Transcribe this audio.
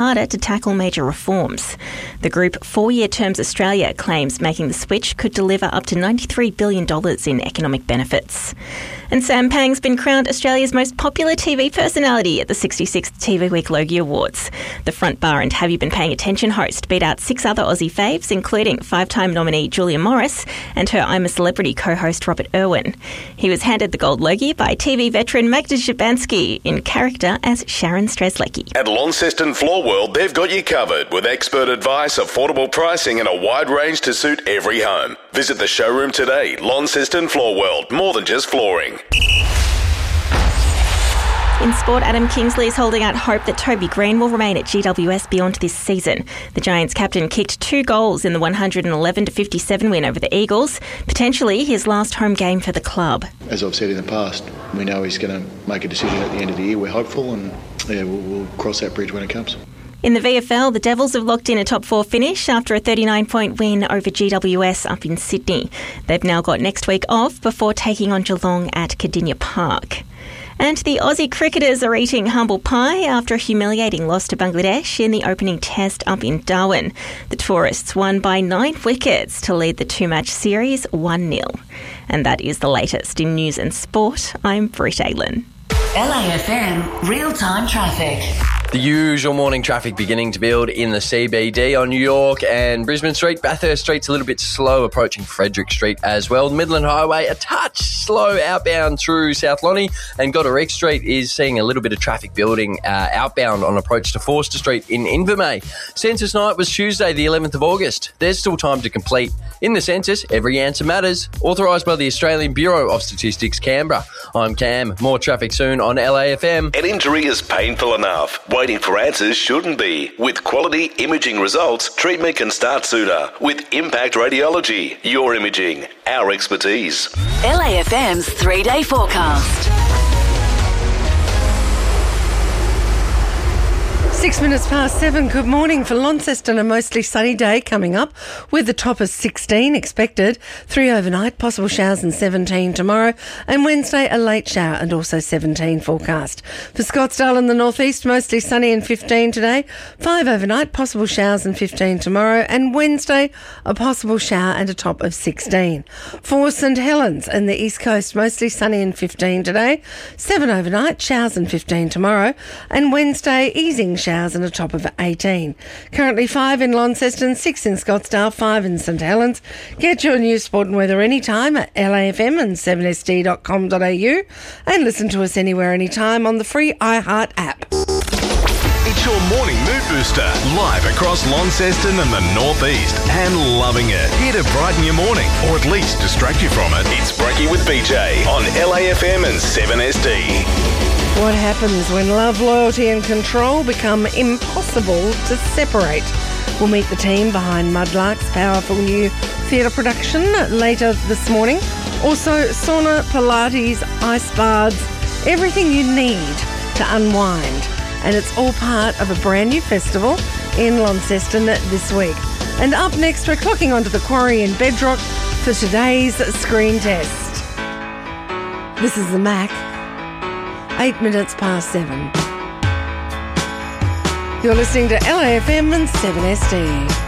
harder to tackle major reforms. The group 4-Year Terms Australia claims making the switch could deliver up to $93 billion in economic benefits. And Sam Pang's been crowned Australia's most popular TV personality at the 66th TV Week Logie Awards. The Front Bar and Have You Been Paying Attention host beat out 6 other Aussie faves, including 5-time nominee Julia Morris and her I'm a Celebrity co-host Robert Irwin. He was handed the gold Logie by TV veteran Magda Szubanski in character as Sharon Strzelecki. At Launceston Floor World, they've got you covered with expert advice, affordable pricing and a wide range to suit every home. Visit the showroom today. Launceston Floor World, more than just flooring. In sport, Adam Kingsley is holding out hope that Toby Green will remain at GWS beyond this season. The Giants captain kicked 2 goals in the 111-57 win over the Eagles, potentially his last home game for the club. As I've said in the past, we know he's going to make a decision at the end of the year. We're hopeful and we'll cross that bridge when it comes. In the VFL, the Devils have locked in a top 4 finish after a 39-point win over GWS up in Sydney. They've now got next week off before taking on Geelong at Cardinia Park. And the Aussie cricketers are eating humble pie after a humiliating loss to Bangladesh in the opening test up in Darwin. The tourists won by 9 wickets to lead the 2-match series 1-0. And that is the latest in news and sport. I'm Britt Aylin. LAFM real-time traffic. The usual morning traffic beginning to build in the CBD on New York and Brisbane Street. Bathurst Street's a little bit slow approaching Frederick Street as well. The Midland Highway a touch slow outbound through South Lonnie, and Goderich Street is seeing a little bit of traffic building outbound on approach to Forster Street in Invermay. Census night was Tuesday the 11th of August. There's still time to complete. In the census, every answer matters. Authorised by the Australian Bureau of Statistics, Canberra. I'm Cam. More traffic soon on LAFM. An injury is painful enough. Waiting for answers shouldn't be. With quality imaging results, treatment can start sooner. With Impact Radiology, your imaging, our expertise. LAFM's 3-day forecast. 6 minutes past 7. Good morning. For Launceston, a mostly sunny day coming up with the top of 16 expected. 3 overnight, possible showers and 17 tomorrow. And Wednesday, a late shower and also 17 forecast. For Scottsdale in the northeast, mostly sunny and 15 today. 5 overnight, possible showers and 15 tomorrow. And Wednesday, a possible shower and a top of 16. For St Helens in the east coast, mostly sunny and 15 today. 7 overnight, showers and 15 tomorrow. And Wednesday, easing showers and a top of 18. Currently 5 in Launceston, 6 in Scottsdale, 5 in St Helens. Get your news, sport and weather anytime at LAFM and 7sd.com.au and listen to us anywhere, anytime on the free iHeart app. It's your morning mood booster, live across Launceston and the northeast, and loving it. Here to brighten your morning, or at least distract you from it. It's Brekkie with BJ on LAFM and 7SD. What happens when love, loyalty and control become impossible to separate? We'll meet the team behind Mudlark's powerful new theatre production later this morning. Also, sauna, Pilates, ice baths, everything you need to unwind. And it's all part of a brand new festival in Launceston this week. And up next, we're clocking onto the quarry in Bedrock for today's screen test. This is the Mac. 8 minutes past 7. You're listening to LAFM and 7SD.